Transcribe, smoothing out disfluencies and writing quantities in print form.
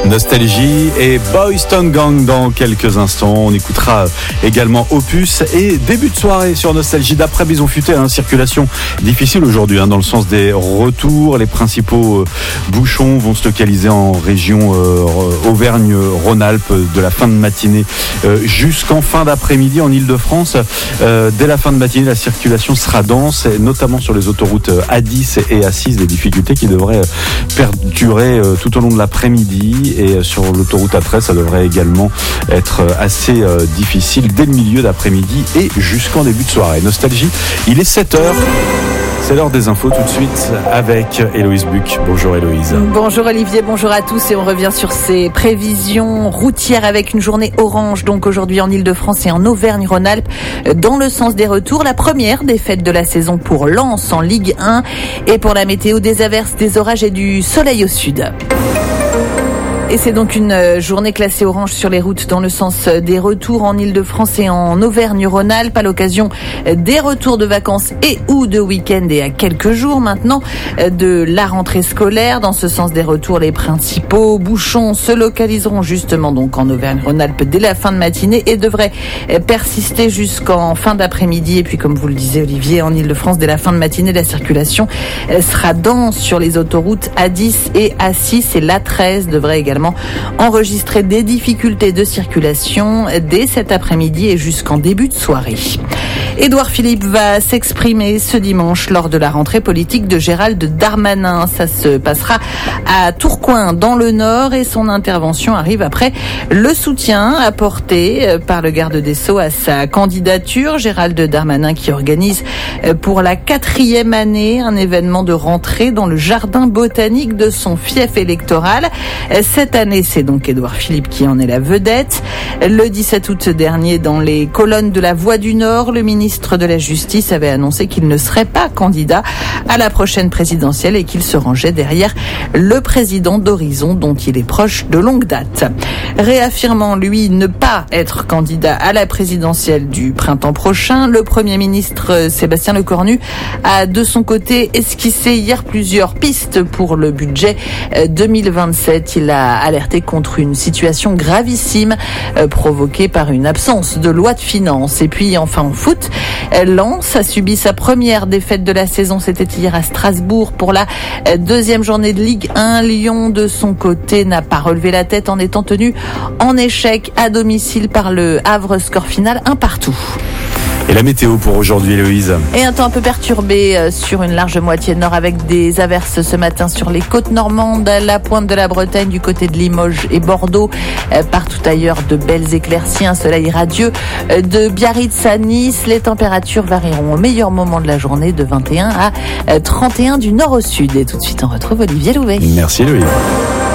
Nostalgie et Boys Town Gang dans quelques instants. On écoutera également Opus et début de soirée sur Nostalgie d'après Bison Futé. Circulation difficile aujourd'hui dans le sens des retours. Les principaux bouchons vont se localiser en région Auvergne-Rhône-Alpes de la fin de matinée jusqu'en fin d'après-midi en Ile-de-France. Dès la fin de matinée, la circulation sera dense, notamment sur les autoroutes A10 et A6, des difficultés qui devraient perdurer tout au long de l'après-midi. Et sur l'autoroute A13, ça devrait également être assez difficile dès le milieu d'après-midi et jusqu'en début de soirée. Nostalgie, il est 7h. C'est l'heure des infos tout de suite avec Héloïse Buc. Bonjour Héloïse. Bonjour Olivier, bonjour à tous et on revient sur ces prévisions routières avec une journée orange donc aujourd'hui en Ile-de-France et en Auvergne-Rhône-Alpes dans le sens des retours. La première des fêtes de la saison pour Lens en Ligue 1 et pour la météo des averses, des orages et du soleil au sud. Et c'est donc une journée classée orange sur les routes dans le sens des retours en Ile-de-France et en Auvergne-Rhône-Alpes à l'occasion des retours de vacances et ou de week-end et à quelques jours maintenant de la rentrée scolaire. Dans ce sens des retours, les principaux bouchons se localiseront justement donc en Auvergne-Rhône-Alpes dès la fin de matinée et devraient persister jusqu'en fin d'après-midi. Et puis comme vous le disiez Olivier, en Ile-de-France dès la fin de matinée, la circulation sera dense sur les autoroutes A10 et A6 et l'A13 devrait également enregistrer des difficultés de circulation dès cet après-midi et jusqu'en début de soirée. Édouard Philippe va s'exprimer ce dimanche lors de la rentrée politique de Gérald Darmanin. Ça se passera à Tourcoing dans le Nord et son intervention arrive après le soutien apporté par le garde des Sceaux à sa candidature. Gérald Darmanin qui organise pour la 4e année un événement de rentrée dans le jardin botanique de son fief électoral. Cette année, c'est donc Édouard Philippe qui en est la vedette. Le 17 août dernier, dans les colonnes de La Voix du Nord, le ministre de la Justice avait annoncé qu'il ne serait pas candidat à la prochaine présidentielle et qu'il se rangeait derrière le président d'Horizon, dont il est proche de longue date. Réaffirmant, lui, ne pas être candidat à la présidentielle du printemps prochain, le Premier ministre Sébastien Lecornu a de son côté esquissé hier plusieurs pistes pour le budget 2027. Il a alerté contre une situation gravissime provoquée par une absence de loi de finances. Et puis enfin en foot, Lens a subi sa première défaite de la saison. C'était hier à Strasbourg pour la 2e journée de Ligue 1. Lyon de son côté n'a pas relevé la tête en étant tenu en échec à domicile par le Havre, score final 1-1. Et la météo pour aujourd'hui, Héloïse? Et un temps un peu perturbé sur une large moitié nord avec des averses ce matin sur les côtes normandes, à la pointe de la Bretagne, du côté de Limoges et Bordeaux. Partout ailleurs, de belles éclaircies, un soleil radieux. De Biarritz à Nice, les températures varieront au meilleur moment de la journée de 21 à 31 du nord au sud. Et tout de suite, on retrouve Olivier Louvet. Merci, Héloïse.